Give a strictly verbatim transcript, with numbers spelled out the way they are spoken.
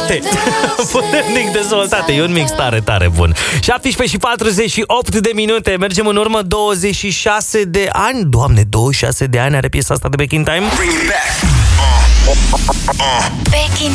dezvoltate. Puternic dezvoltate. E un mix tare, tare bun. șaptesprezece și patruzeci și opt de minute. Mergem în urmă douăzeci și șase de ani. Doamne, douăzeci și șase de ani are piesa asta de Back in Time. Back in